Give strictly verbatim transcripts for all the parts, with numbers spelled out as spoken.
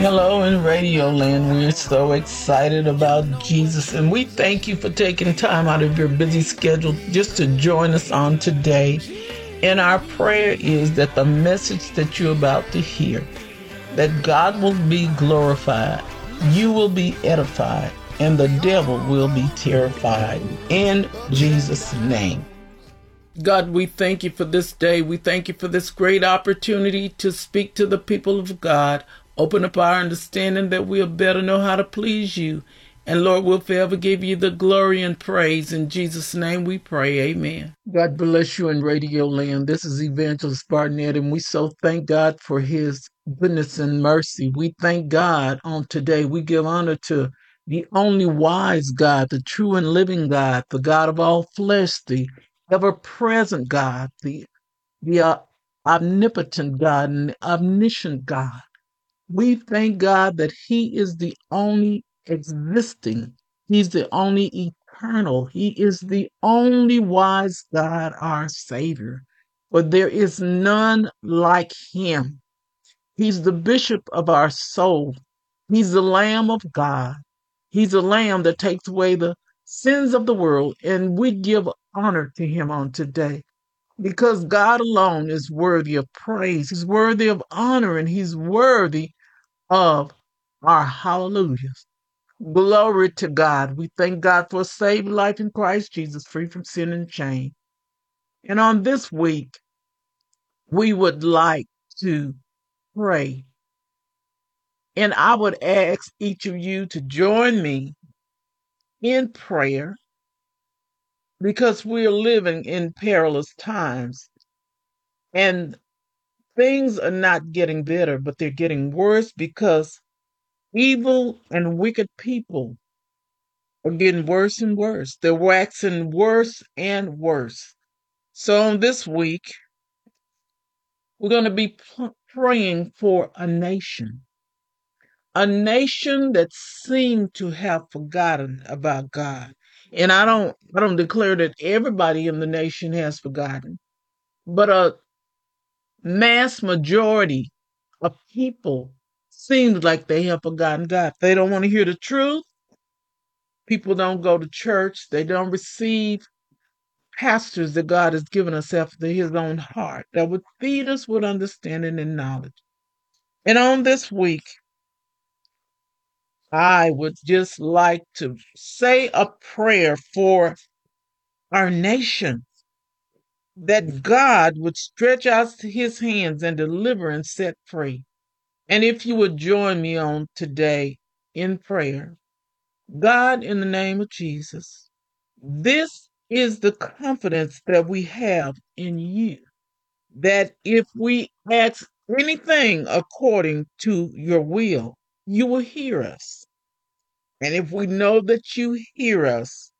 Hello in Radio Land. We're so excited about Jesus, and we thank you for taking time out of your busy schedule just to join us on today. And our prayer is that the message that you're about to hear, that God will be glorified, you will be edified, and the devil will be terrified. In Jesus' name. God, we thank you for this day. We thank you for this great opportunity to speak to the people of God. Open up our understanding that we'll better know how to please you. And Lord, we'll forever give you the glory and praise. In Jesus' name we pray. Amen. God bless you in Radio Land. This is Evangelist Barnett, and we so thank God for his goodness and mercy. We thank God on today. We give honor to the only wise God, the true and living God, the God of all flesh, the ever-present God, the, the uh, omnipotent God and the omniscient God. We thank God that he is the only existing. He's the only eternal. He is the only wise God, our Savior. For there is none like him. He's the bishop of our soul. He's the Lamb of God. He's the Lamb that takes away the sins of the world, and we give honor to him on today because God alone is worthy of praise. He's worthy of honor, and he's worthy of our hallelujahs. Glory to God. We thank God for a saved life in Christ Jesus, free from sin and shame. And on this week, we would like to pray. And I would ask each of you to join me in prayer because we're living in perilous times and things are not getting better, but they're getting worse because evil and wicked people are getting worse and worse. They're waxing worse and worse. So on this week, we're going to be p- praying for a nation, a nation that seemed to have forgotten about God. And I don't, I don't declare that everybody in the nation has forgotten, but a mass majority of people seems like they have forgotten God. They don't want to hear the truth. People don't go to church. They don't receive pastors that God has given us after his own heart that would feed us with understanding and knowledge. And on this week, I would just like to say a prayer for our nation that God would stretch out his hands and deliver and set free. And if you would join me on today in prayer, God, in the name of Jesus, this is the confidence that we have in you, that if we ask anything according to your will, you will hear us. And if we know that you hear us,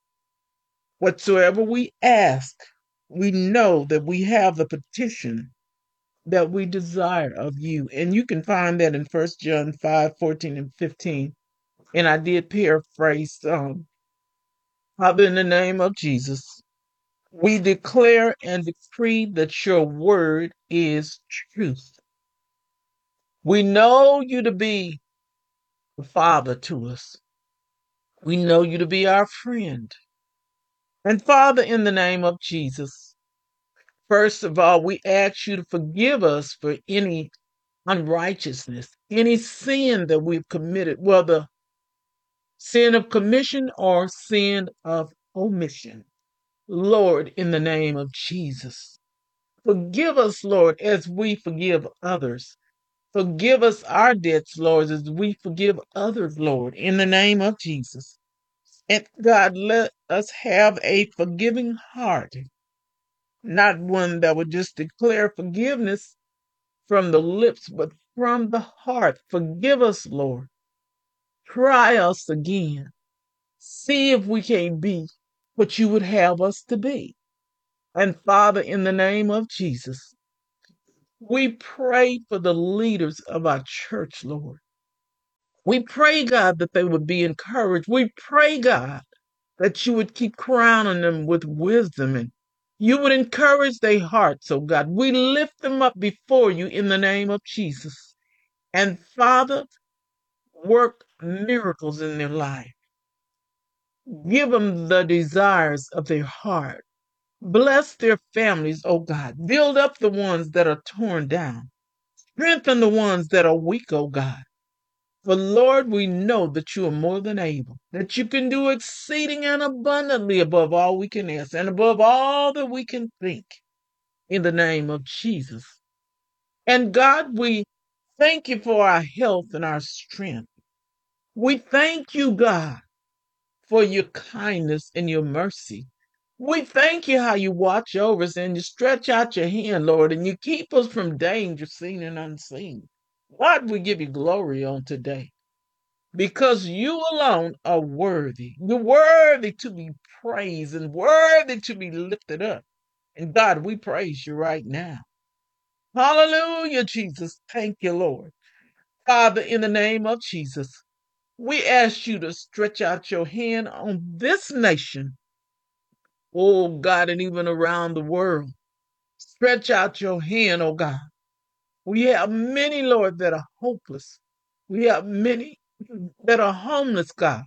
whatsoever we ask, we know that we have the petition that we desire of you. And you can find that in First John five fourteen and fifteen. And I did paraphrase um, Father, in the name of Jesus, we declare and decree that your word is truth. We know you to be the Father to us. We know you to be our friend. And Father, in the name of Jesus, first of all, we ask you to forgive us for any unrighteousness, any sin that we've committed, whether sin of commission or sin of omission. Lord, in the name of Jesus, forgive us, Lord, as we forgive others. Forgive us our debts, Lord, as we forgive others, Lord, in the name of Jesus. And God, let us have a forgiving heart, not one that would just declare forgiveness from the lips, but from the heart. Forgive us, Lord. Try us again. See if we can be what you would have us to be. And Father, in the name of Jesus, we pray for the leaders of our church, Lord. We pray, God, that they would be encouraged. We pray, God, that you would keep crowning them with wisdom and you would encourage their hearts, oh God. We lift them up before you in the name of Jesus. And Father, work miracles in their life. Give them the desires of their heart. Bless their families, oh God. Build up the ones that are torn down. Strengthen the ones that are weak, oh God. For Lord, we know that you are more than able, that you can do exceeding and abundantly above all we can ask and above all that we can think in the name of Jesus. And God, we thank you for our health and our strength. We thank you, God, for your kindness and your mercy. We thank you how you watch over us and you stretch out your hand, Lord, and you keep us from danger seen and unseen. God, we give you glory on today because you alone are worthy. You're worthy to be praised and worthy to be lifted up. And God, we praise you right now. Hallelujah, Jesus. Thank you, Lord. Father, in the name of Jesus, we ask you to stretch out your hand on this nation. Oh, God, and even around the world. Stretch out your hand, oh God. We have many, Lord, that are hopeless. We have many that are homeless, God.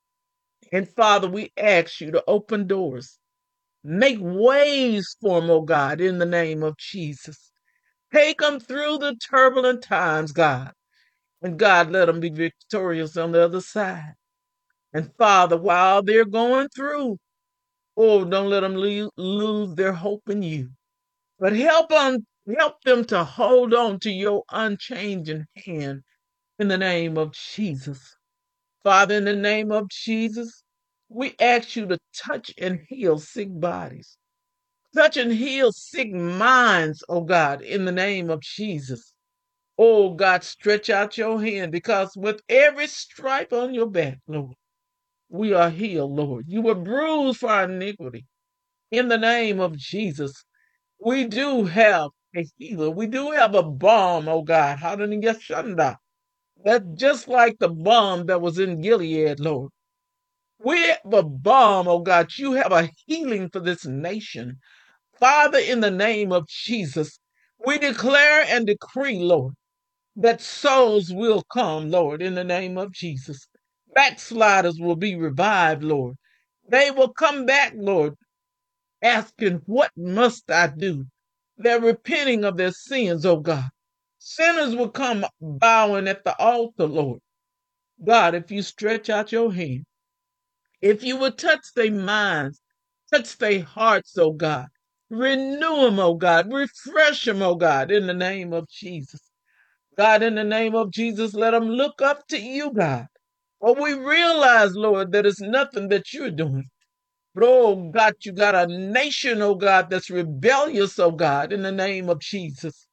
And Father, we ask you to open doors. Make ways for them, oh God, in the name of Jesus. Take them through the turbulent times, God. And God, let them be victorious on the other side. And Father, while they're going through, oh, don't let them le- lose their hope in you. But help them, help them to hold on to your unchanging hand in the name of Jesus. Father, in the name of Jesus, we ask you to touch and heal sick bodies. Touch and heal sick minds, oh God, in the name of Jesus. Oh God, stretch out your hand because with every stripe on your back, Lord, we are healed, Lord. You were bruised for our iniquity. In the name of Jesus, we do have a healer. We do have a balm, oh God. Hallelujah. Shanda. That's just like the balm that was in Gilead, Lord. We have a balm, oh God. You have a healing for this nation. Father, in the name of Jesus, we declare and decree, Lord, that souls will come, Lord, in the name of Jesus. Backsliders will be revived, Lord. They will come back, Lord, asking, what must I do? They're repenting of their sins, oh God. Sinners will come bowing at the altar, Lord. God, if you stretch out your hand, if you would touch their minds, touch their hearts, oh God. Renew them, oh God. Refresh them, oh God, in the name of Jesus. God, in the name of Jesus, let them look up to you, God. For we realize, Lord, that it's nothing that you're doing. But, oh God, you got a nation, oh God, that's rebellious, oh God, in the name of Jesus.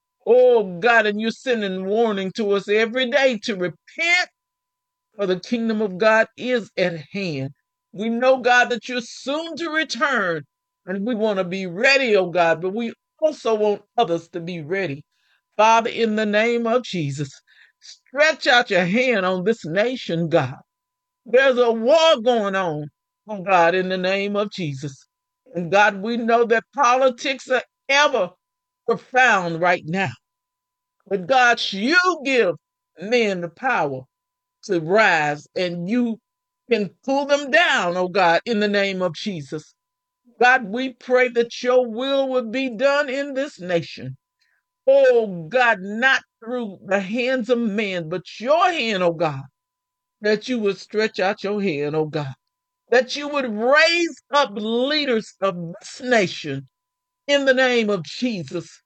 Oh God, and you're sending warning to us every day to repent, for the kingdom of God is at hand. We know, God, that you're soon to return, and we want to be ready, oh God, but we also want others to be ready. Father, in the name of Jesus, stretch out your hand on this nation, God. There's a war going on, oh God, in the name of Jesus. And God, we know that politics are ever profound right now. But God, you give men the power to rise and you can pull them down, oh God, in the name of Jesus. God, we pray that your will would be done in this nation. Oh God, not through the hands of man, but your hand, oh God, that you would stretch out your hand, oh God, that you would raise up leaders of this nation in the name of Jesus.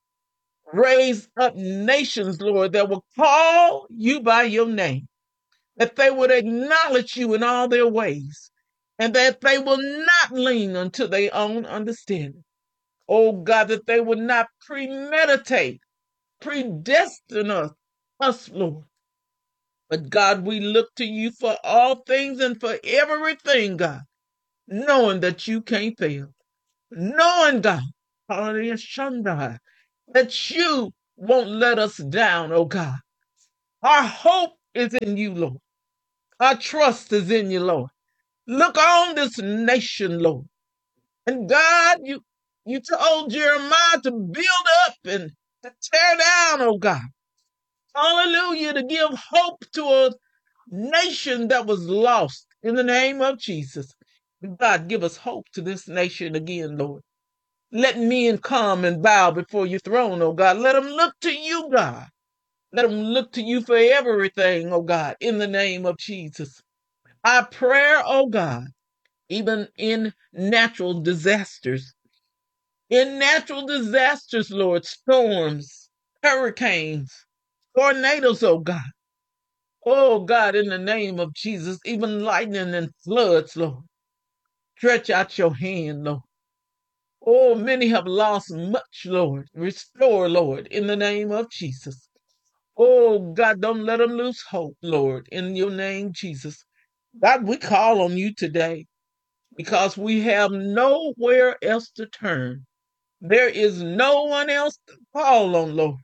Raise up nations, Lord, that will call you by your name, that they would acknowledge you in all their ways, and that they will not lean unto their own understanding. Oh God, that they would not premeditate, predestine us, us, Lord. But God, we look to you for all things and for everything, God, knowing that you can't fail. Knowing, God, hallelujah, Shandai, that you won't let us down, oh God. Our hope is in you, Lord. Our trust is in you, Lord. Look on this nation, Lord. And God, you you told Jeremiah to build up and to tear down, oh God. Hallelujah, to give hope to a nation that was lost in the name of Jesus. God, give us hope to this nation again, Lord. Let men come and bow before your throne, oh God. Let them look to you, God. Let them look to you for everything, oh God, in the name of Jesus. Our prayer, oh God, even in natural disasters, in natural disasters, Lord, storms, hurricanes, tornadoes, oh God. Oh God, in the name of Jesus, even lightning and floods, Lord. Stretch out your hand, Lord. Oh, many have lost much, Lord. Restore, Lord, in the name of Jesus. Oh, God, don't let them lose hope, Lord, in your name, Jesus. God, we call on you today because we have nowhere else to turn. There is no one else to call on, Lord.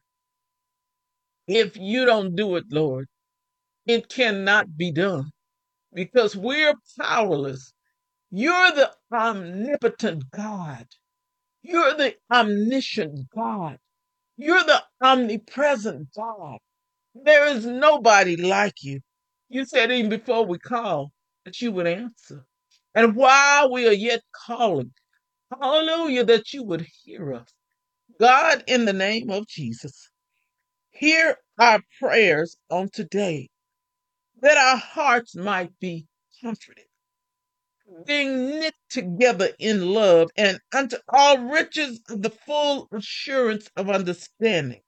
If you don't do it, Lord, it cannot be done because we're powerless. You're the omnipotent God. You're the omniscient God. You're the omnipresent God. There is nobody like you. You said even before we call that you would answer. And while we are yet calling, hallelujah, that you would hear us. God, in the name of Jesus, hear our prayers on today, that our hearts might be comforted, being knit together in love and unto all riches of the full assurance of understanding,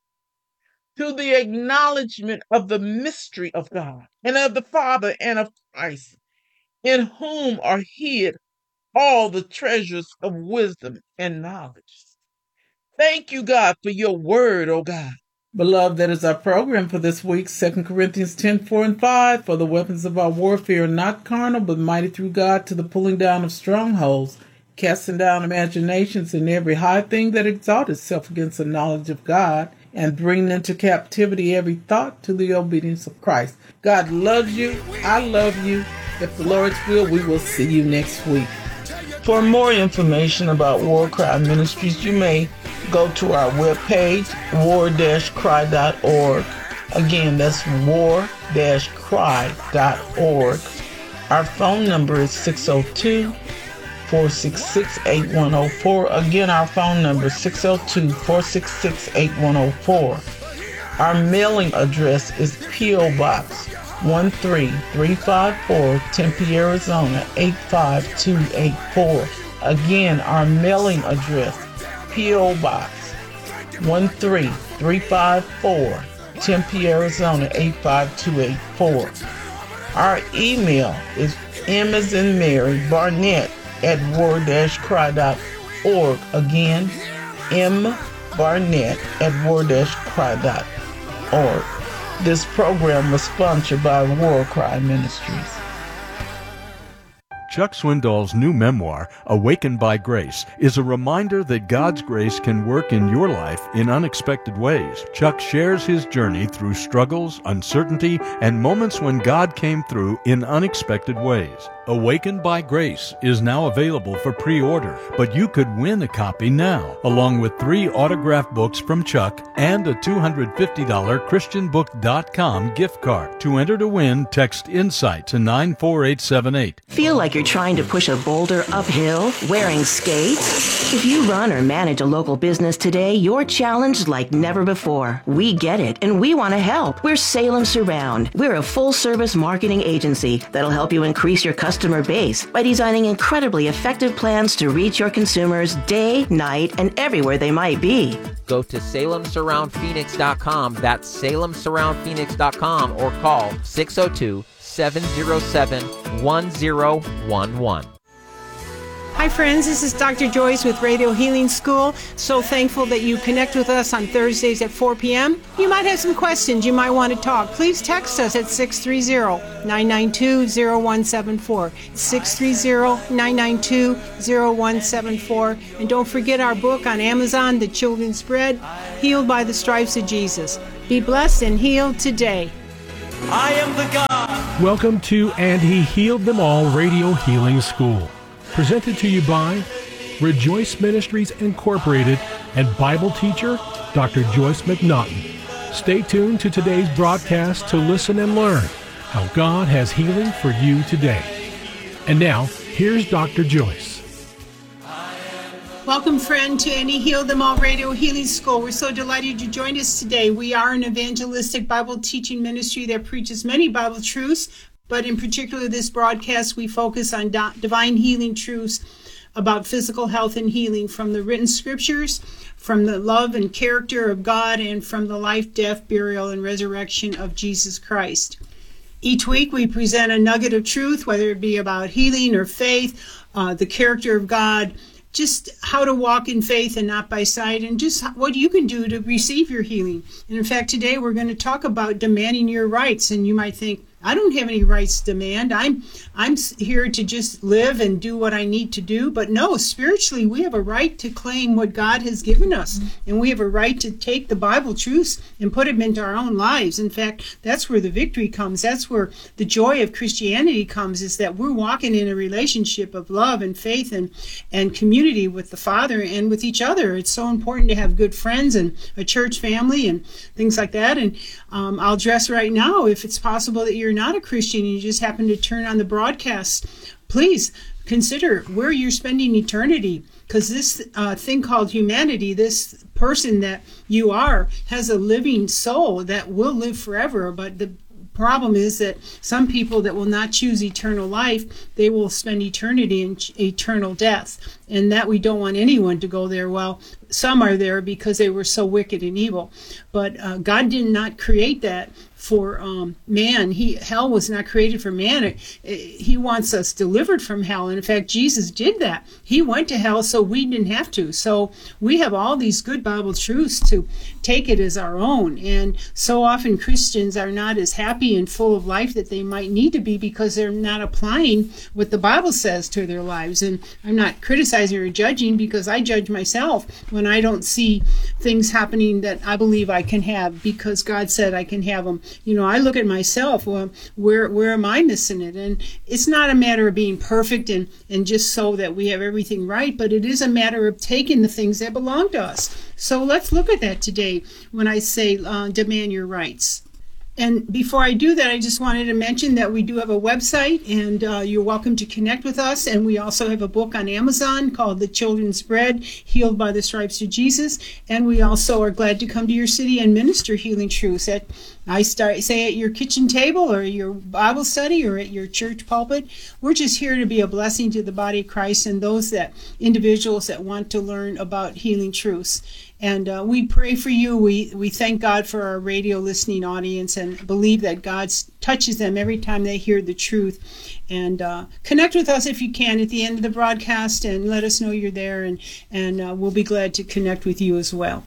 to the acknowledgement of the mystery of God and of the Father and of Christ, in whom are hid all the treasures of wisdom and knowledge. Thank you, God, for your word, oh God. Beloved, that is our program for this week, Second Corinthians ten, four and five. For the weapons of our warfare are not carnal, but mighty through God to the pulling down of strongholds, casting down imaginations and every high thing that exalts itself against the knowledge of God, and bringing into captivity every thought to the obedience of Christ. God loves you. I love you. If the Lord's will, we will see you next week. For more information about War Cry Ministries, you may go to our webpage, war dash cry dot org. Again, that's war dash cry dot org. Our phone number is six oh two, four six six, eight one oh four. Again, our phone number is six oh two, four six six, eight one oh four. Our mailing address is P O. Box one three three five four, Tempe, Arizona eight five two eight four. Again, our mailing address, P O. Box one three three five four, Tempe, Arizona eight five two eight four. Our email is M as in Mary Barnett at war dash cry dot org. Again, M Barnett at war dash cry dot org. This program was sponsored by War Cry Ministries. Chuck Swindoll's new memoir, Awakened by Grace, is a reminder that God's grace can work in your life in unexpected ways. Chuck shares his journey through struggles, uncertainty, and moments when God came through in unexpected ways. Awakened by Grace is now available for pre-order, but you could win a copy now, along with three autographed books from Chuck and a two hundred fifty dollars christian book dot com gift card. To enter to win, text INSIGHT to nine four eight seven eight. Feel like you're trying to push a boulder uphill wearing skates? If you run or manage a local business today, you're challenged like never before. We get it, and we want to help. We're Salem Surround. We're a full-service marketing agency that'll help you increase your customer base by designing incredibly effective plans to reach your consumers day, night, and everywhere they might be. Go to salem surround phoenix dot com. That's salem surround phoenix dot com or call six oh two, seven oh seven, one oh one one. Hi friends, this is Doctor Joyce with Radio Healing School. So thankful that you connect with us on Thursdays at four p.m. You might have some questions, you might want to talk. Please text us at six three zero, nine nine two, zero one seven four. six three zero, nine nine two, zero one seven four. And don't forget our book on Amazon, The Children's Bread, Healed by the Stripes of Jesus. Be blessed and healed today. I am the God. Welcome to And He Healed Them All Radio Healing School. Presented to you by Rejoice Ministries Incorporated and Bible teacher Doctor Joyce McNaughton. Stay tuned to today's broadcast to listen and learn how God has healing for you today. And now, here's Doctor Joyce. Welcome, friend, to Any Heal Them All Radio Healing School. We're so delighted you joined us today. We are an evangelistic Bible teaching ministry that preaches many Bible truths, but in particular this broadcast, we focus on do- divine healing truths about physical health and healing from the written scriptures, from the love and character of God, and from the life, death, burial, and resurrection of Jesus Christ. Each week we present a nugget of truth, whether it be about healing or faith, uh, the character of God, just how to walk in faith and not by sight, and just what you can do to receive your healing. And in fact, today we're going to talk about demanding your rights. And you might think, I don't have any rights to demand. I'm I'm here to just live and do what I need to do. But no, spiritually, we have a right to claim what God has given us. And we have a right to take the Bible truths and put them into our own lives. In fact, that's where the victory comes. That's where the joy of Christianity comes, is that we're walking in a relationship of love and faith and, and community with the Father and with each other. It's so important to have good friends and a church family and things like that. And um, I'll address right now, if it's possible that you're not a Christian and you just happen to turn on the broadcast, please consider where you're spending eternity, because this uh, thing called humanity, this person that you are, has a living soul that will live forever. But the problem is that some people that will not choose eternal life, they will spend eternity in eternal death, and that we don't want anyone to go there. Well, some are there because they were so wicked and evil, but uh, God did not create that for um, man. He hell was not created for man. It, it, he wants us delivered from hell. And in fact, Jesus did that. He went to hell so we didn't have to. So we have all these good Bible truths to take it as our own. And so often Christians are not as happy and full of life that they might need to be because they're not applying what the Bible says to their lives. And I'm not criticizing or judging, because I judge myself when I don't see things happening that I believe I can have because God said I can have them. You know, I look at myself, well, where where am I missing it? And it's not a matter of being perfect and, and just so that we have everything right, but it is a matter of taking the things that belong to us. So let's look at that today when I say uh, demand your rights. And before I do that, I just wanted to mention that we do have a website, and uh, you're welcome to connect with us. And we also have a book on Amazon called The Children's Bread, Healed by the Stripes of Jesus. And we also are glad to come to your city and minister healing truths at, I start, say at your kitchen table or your Bible study or at your church pulpit. We're just here to be a blessing to the body of Christ and those that individuals that want to learn about healing truths. And uh, we pray for you. We we thank God for our radio listening audience and believe that God touches them every time they hear the truth. And uh, connect with us if you can at the end of the broadcast and let us know you're there, and, and uh, we'll be glad to connect with you as well.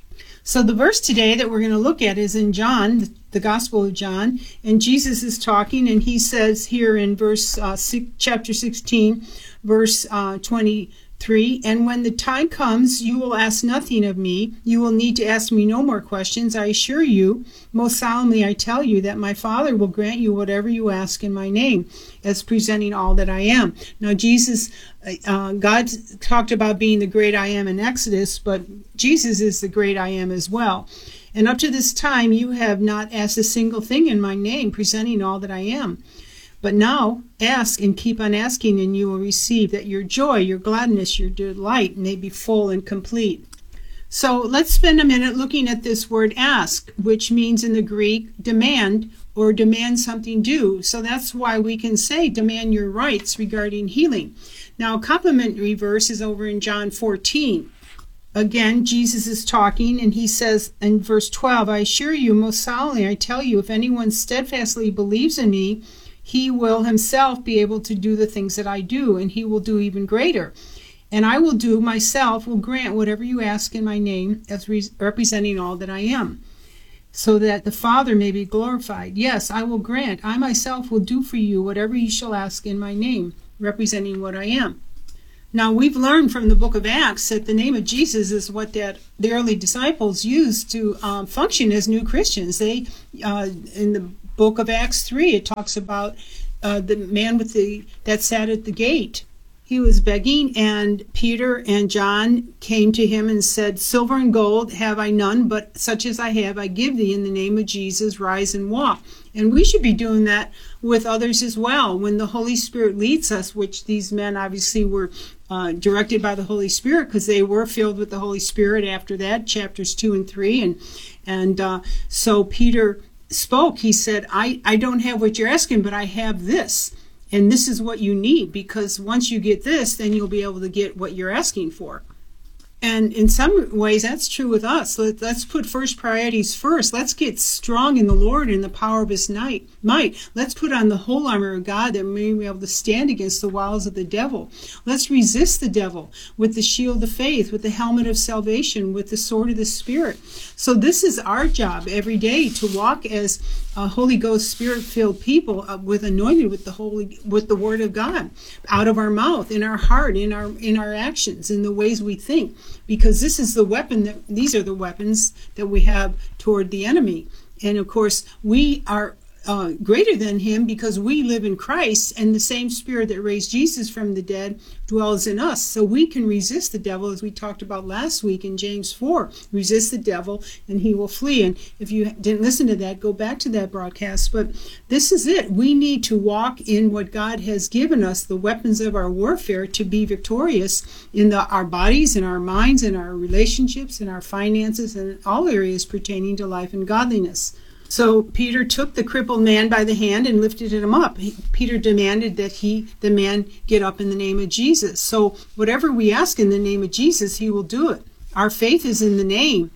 So the verse today that we're going to look at is in John, the Gospel of John, and Jesus is talking, and he says here in verse uh, six, chapter sixteen, verse uh, twenty-three, and when the time comes, you will ask nothing of me. You will need to ask me no more questions. I assure you, most solemnly I tell you, that my Father will grant you whatever you ask in my name, as presenting all that I am. Now Jesus, uh, God talked about being the great I am in Exodus, but Jesus is the great I am as well. And up to this time, you have not asked a single thing in my name, presenting all that I am. But now ask and keep on asking, and you will receive, that your joy, your gladness, your delight may be full and complete. So let's spend a minute looking at this word ask, which means in the Greek demand, or demand something due. So that's why we can say demand your rights regarding healing. Now a complementary verse is over in John fourteen. Again, Jesus is talking, and he says in verse twelve, I assure you, most solemnly I tell you, if anyone steadfastly believes in me, he will himself be able to do the things that I do, and he will do even greater. And I will do myself, will grant whatever you ask in my name, as re- representing all that I am, so that the Father may be glorified. Yes, I will grant, I myself will do for you whatever you shall ask in my name, representing what I am. Now, we've learned from the book of Acts that the name of Jesus is what that the early disciples used to um, function as new Christians. They, uh, in the book of Acts three, it talks about uh, the man with the that sat at the gate. he was begging, and Peter and John came to him and said, "Silver and gold have I none, but such as I have I give thee. In the name of Jesus, rise and walk." And we should be doing that with others as well. When the Holy Spirit leads us, which these men obviously were uh, directed by the Holy Spirit, because they were filled with the Holy Spirit after that, chapters two and three. And and uh, so Peter spoke. He said, I, I don't have what you're asking, but I have this. And this is what you need, because once you get this, then you'll be able to get what you're asking for. And in some ways, that's true with us. Let, let's put first priorities first. Let's get strong in the Lord and the power of his might. Let's put on the whole armor of God that we may be able to stand against the wiles of the devil. Let's resist the devil with the shield of faith, with the helmet of salvation, with the sword of the Spirit. So this is our job every day, to walk as a Holy Ghost Spirit-filled people, uh, with anointed with the Holy, with the Word of God, out of our mouth, in our heart, in our in our actions, in the ways we think. Because this is the weapon that these are the weapons that we have toward the enemy. And of course, we are uh, greater than him because we live in Christ, and the same Spirit that raised Jesus from the dead dwells in us. So we can resist the devil, as we talked about last week in James four. Resist the devil and he will flee. And if you didn't listen to that, go back to that broadcast. But this is it. We need to walk in what God has given us, the weapons of our warfare, to be victorious in the, our bodies, in our minds, in our relationships, in our finances, and in all areas pertaining to life and godliness. So Peter took the crippled man by the hand and lifted him up. He, Peter demanded that he, the man, get up in the name of Jesus. So whatever we ask in the name of Jesus, he will do it. Our faith is in the name.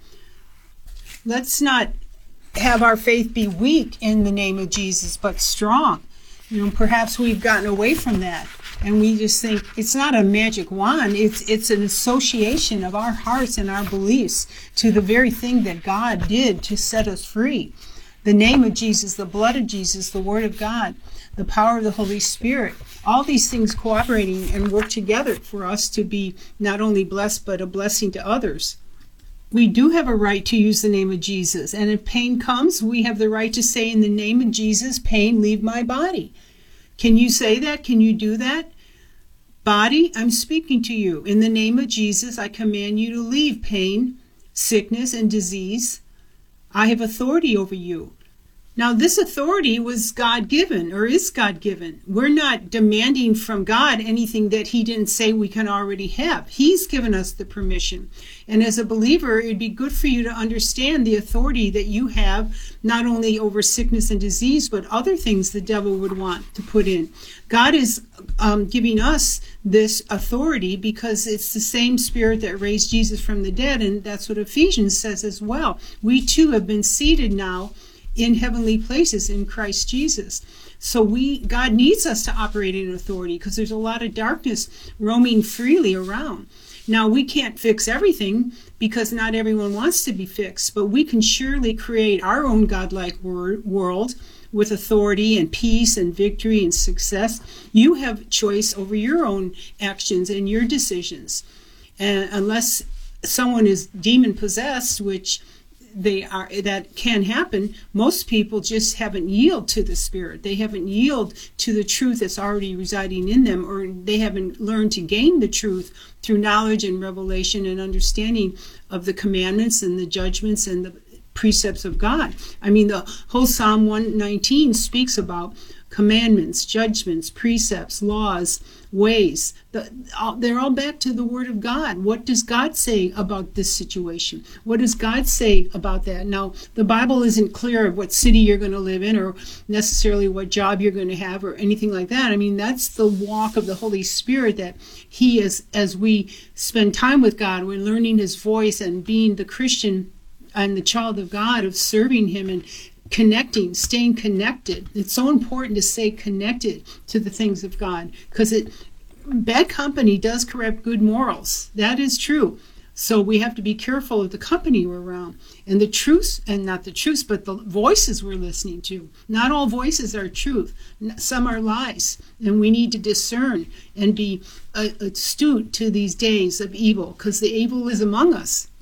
Let's not have our faith be weak in the name of Jesus, but strong. You know, perhaps we've gotten away from that, and we just think it's not a magic wand. It's it's an association of our hearts and our beliefs to the very thing that God did to set us free. The name of Jesus, the blood of Jesus, the Word of God, the power of the Holy Spirit, all these things cooperating and work together for us to be not only blessed, but a blessing to others. We do have a right to use the name of Jesus. And if pain comes, we have the right to say, in the name of Jesus, pain, leave my body. Can you say that? Can you do that? Body, I'm speaking to you. In the name of Jesus, I command you to leave pain, sickness, and disease. I have authority over you. Now, this authority was God-given, or is God-given. We're not demanding from God anything that he didn't say we can already have. He's given us the permission. And as a believer, it'd be good for you to understand the authority that you have, not only over sickness and disease, but other things the devil would want to put in. God is um, giving us this authority because it's the same Spirit that raised Jesus from the dead, and that's what Ephesians says as well. We too have been seated now in heavenly places in Christ Jesus. So we, God needs us to operate in authority because there's a lot of darkness roaming freely around. Now, we can't fix everything because not everyone wants to be fixed, but we can surely create our own godlike wor- world with authority and peace and victory and success. You have choice over your own actions and your decisions. And unless someone is demon possessed, which they are, that can happen, most people just haven't yielded to the Spirit. They haven't yielded to the truth that's already residing in them, or they haven't learned to gain the truth through knowledge and revelation and understanding of the commandments and the judgments and the precepts of God. I mean, the whole Psalm one nineteen speaks about commandments, judgments, precepts, laws, ways. The, all, they're all back to the Word of God. What does God say about this situation? What does God say about that? Now, the Bible isn't clear of what city you're going to live in or necessarily what job you're going to have or anything like that. I mean, that's the walk of the Holy Spirit that He is, as we spend time with God, we're learning His voice and being the Christian and the child of God, of serving Him and connecting, staying connected. It's so important to stay connected to the things of God because it bad company does corrupt good morals. That is true. So we have to be careful of the company we're around and the truths, and not the truths, but the voices we're listening to. Not all voices are truth. Some are lies, and we need to discern and be uh, astute to these days of evil because the evil is among us.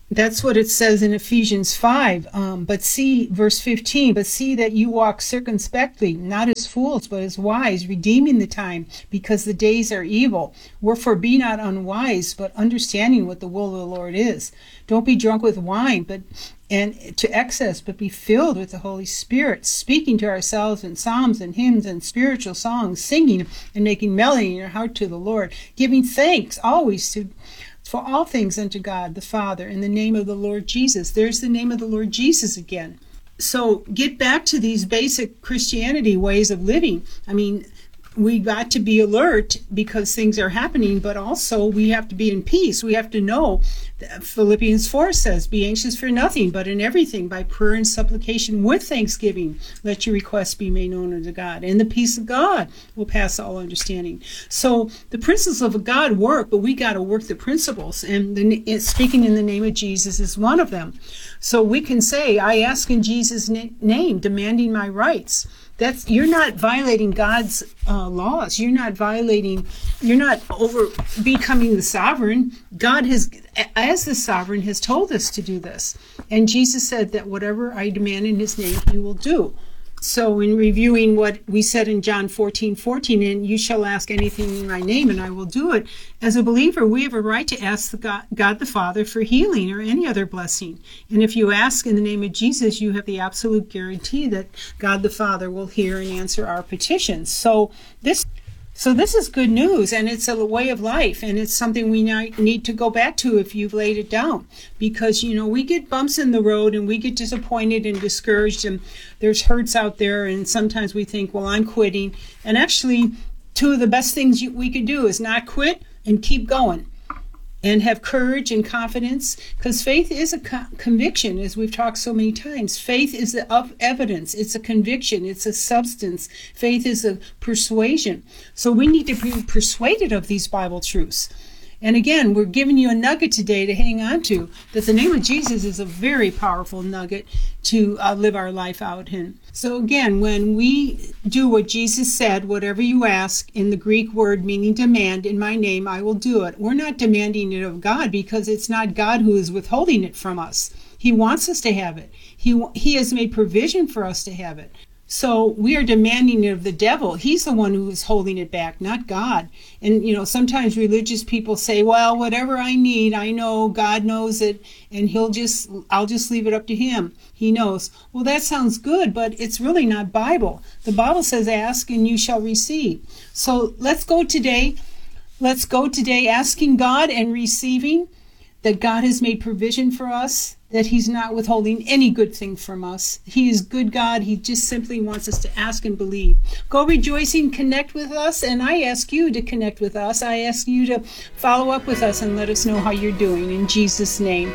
That's what it says in Ephesians five. Um, but see, verse fifteen, but see that you walk circumspectly, not as fools, but as wise, redeeming the time, because the days are evil. Wherefore be not unwise, but understanding what the will of the Lord is. Don't be drunk with wine, but and to excess, but be filled with the Holy Spirit, speaking to ourselves in psalms and hymns and spiritual songs, singing and making melody in your heart to the Lord, giving thanks always to for all things unto God the Father in the name of the Lord Jesus. There's the name of the Lord Jesus again. So get back to these basic Christianity ways of living. I mean, we got to be alert because things are happening, but also we have to be in peace. We have to know that Philippians four says, be anxious for nothing, but in everything by prayer and supplication with thanksgiving, let your requests be made known unto God. And the peace of God will pass all understanding. So the principles of God work, but we got to work the principles. And the, speaking in the name of Jesus is one of them. So we can say, I ask in Jesus' name, demanding my rights. That's, you're not violating God's uh, laws. You're not violating, you're not over becoming the sovereign. God has, as the sovereign, has told us to do this. And Jesus said that whatever I demand in his name, he will do. So in reviewing what we said in John fourteen fourteen, and you shall ask anything in my name and I will do it. As a believer, we have a right to ask the God, God the Father for healing or any other blessing. And if you ask in the name of Jesus, you have the absolute guarantee that God the Father will hear and answer our petitions. So this So this is good news, and it's a way of life, and it's something we need to go back to if you've laid it down. Because, you know, we get bumps in the road, and we get disappointed and discouraged, and there's hurts out there, and sometimes we think, well, I'm quitting. And actually, two of the best things you, we could do is not quit and keep going. And have courage and confidence, because faith is a co- conviction, as we've talked so many times. Faith is the of evidence. It's a conviction. It's a substance. Faith is a persuasion. So we need to be persuaded of these Bible truths. And again, we're giving you a nugget today to hang on to, that the name of Jesus is a very powerful nugget to uh, live our life out in. So again, when we do what Jesus said, whatever you ask, in the Greek word meaning demand, in my name, I will do it. We're not demanding it of God, because it's not God who is withholding it from us. He wants us to have it. He, he has made provision for us to have it. So we are demanding it of the devil. He's the one who is holding it back, not God. And, you know, sometimes religious people say, well, whatever I need, I know God knows it, and he'll just, I'll just leave it up to him. He knows. Well, that sounds good, but it's really not Bible. The Bible says, ask and you shall receive. So let's go today. Let's go today asking God and receiving that God has made provision for us, that he's not withholding any good thing from us. He is good God. He just simply wants us to ask and believe. Go rejoicing, connect with us, and I ask you to connect with us. I ask you to follow up with us and let us know how you're doing. In Jesus' name.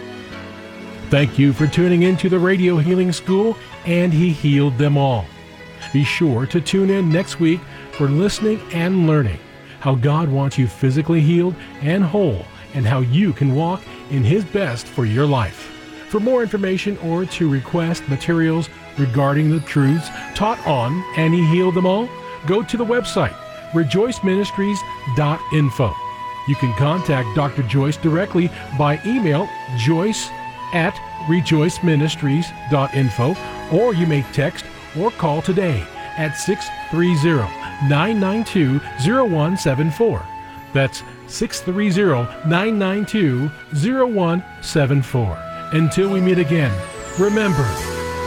Thank you for tuning in to the Radio Healing School, and He healed them all. Be sure to tune in next week for listening and learning how God wants you physically healed and whole, and how you can walk in His best for your life. For more information or to request materials regarding the truths taught on And He Healed Them All, go to the website, rejoice ministries dot info. You can contact Doctor Joyce directly by email, joyce at rejoice ministries dot info, or you may text or call today at six three zero, nine nine two, zero one seven four. That's six three zero, nine nine two, zero one seven four. Until we meet again, remember,